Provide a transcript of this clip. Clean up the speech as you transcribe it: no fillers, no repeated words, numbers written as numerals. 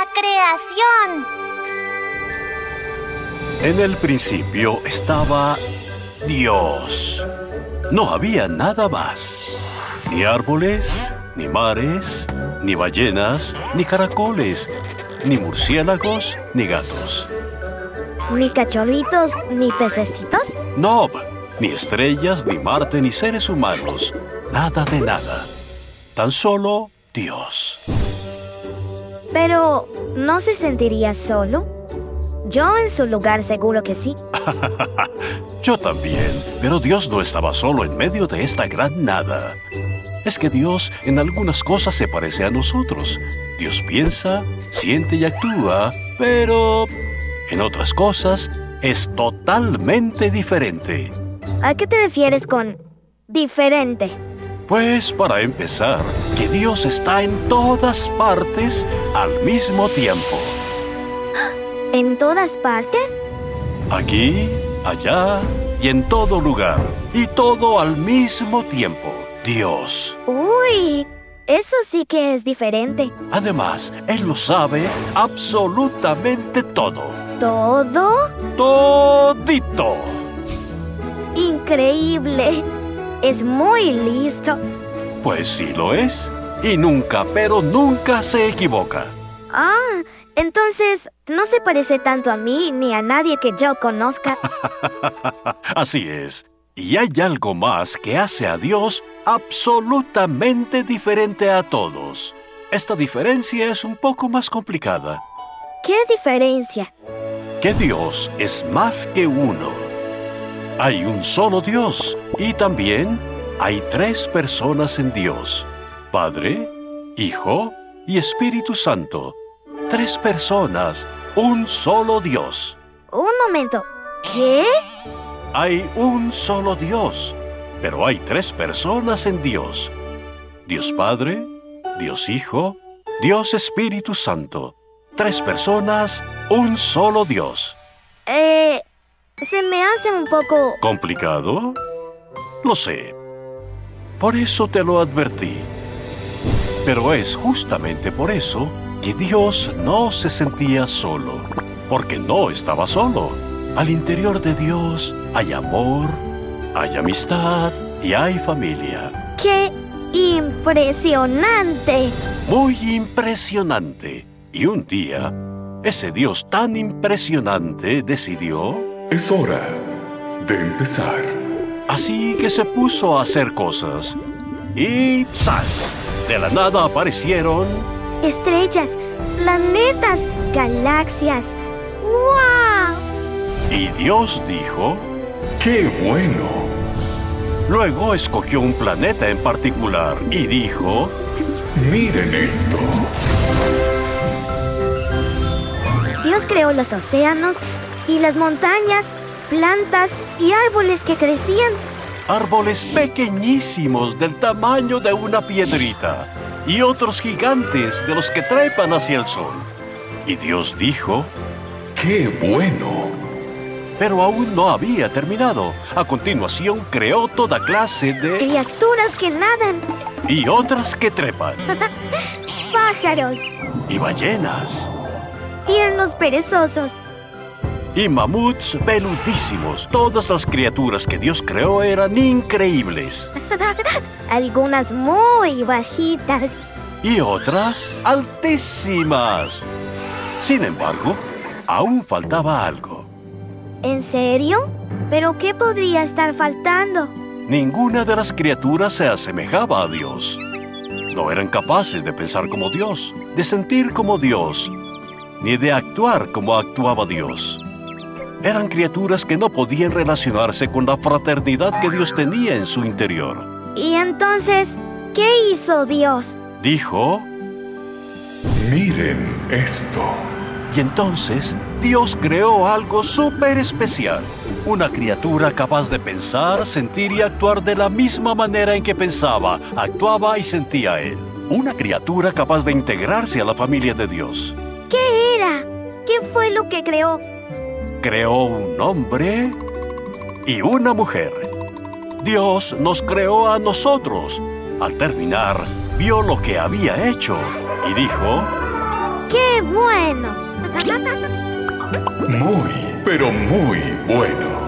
creación. En el principio estaba Dios. No había nada más. Ni árboles, ni mares, ni ballenas, ni caracoles, ni murciélagos, ni gatos. ¿Ni cachorritos, ni pececitos? No, ni estrellas, ni Marte, ni seres humanos. Nada de nada. Tan solo Dios. Pero, ¿no se sentiría solo? Yo en su lugar seguro que sí. Yo también, pero Dios no estaba solo en medio de esta gran nada. Es que Dios en algunas cosas se parece a nosotros. Dios piensa, siente y actúa, pero en otras cosas es totalmente diferente. ¿A qué te refieres con diferente? Pues para empezar, que Dios está en todas partes al mismo tiempo. ¿En todas partes? Aquí, allá y en todo lugar. Y todo al mismo tiempo. Dios. ¡Uy! Eso sí que es diferente. Además, Él lo sabe absolutamente todo. ¿Todo? ¡Todito! ¡Increíble! Es muy listo. Pues sí lo es. Y nunca, pero nunca se equivoca. Ah, entonces no se parece tanto a mí ni a nadie que yo conozca. Así es. Y hay algo más que hace a Dios absolutamente diferente a todos. Esta diferencia es un poco más complicada. ¿Qué diferencia? Que Dios es más que uno. Hay un solo Dios y también hay tres personas en Dios: Padre, Hijo y Espíritu Santo. Tres personas, un solo Dios. Un momento. ¿Qué? Hay un solo Dios, pero hay tres personas en Dios: Dios Padre, Dios Hijo, Dios Espíritu Santo. Tres personas, un solo Dios. Se me hace un poco... ¿Complicado? Lo sé. Por eso te lo advertí. Pero es justamente por eso que Dios no se sentía solo, porque no estaba solo. Al interior de Dios hay amor, hay amistad y hay familia. ¡Qué impresionante! Muy impresionante. Y un día, ese Dios tan impresionante decidió... Es hora de empezar. Así que se puso a hacer cosas. Y ¡zas! De la nada aparecieron... Estrellas, planetas, galaxias. ¡Wow! Y Dios dijo... ¡Qué bueno! Luego escogió un planeta en particular y dijo... Miren esto. Dios creó los océanos y las montañas, plantas y árboles que crecían. Árboles pequeñísimos del tamaño de una piedrita y otros gigantes de los que trepan hacia el sol. Y Dios dijo... ¡Qué bueno! Pero aún no había terminado. A continuación creó toda clase de... Criaturas que nadan. y otras que trepan. Pájaros. Y ballenas. Tiernos perezosos. Y mamuts peludísimos. Todas las criaturas que Dios creó eran increíbles. Algunas muy bajitas. Y otras altísimas. Sin embargo, aún faltaba algo. ¿En serio? ¿Pero qué podría estar faltando? Ninguna de las criaturas se asemejaba a Dios. No eran capaces de pensar como Dios, de sentir como Dios, ni de actuar como actuaba Dios. Eran criaturas que no podían relacionarse con la fraternidad que Dios tenía en su interior. ¿Y entonces qué hizo Dios? Dijo... Miren esto. Y entonces Dios creó algo súper especial. Una criatura capaz de pensar, sentir y actuar de la misma manera en que pensaba, actuaba y sentía Él. Una criatura capaz de integrarse a la familia de Dios. ¿Qué era? ¿Qué fue lo que creó? Creó un hombre y una mujer. Dios nos creó a nosotros. Al terminar, vio lo que había hecho y dijo... ¡Qué bueno! Muy, pero muy bueno.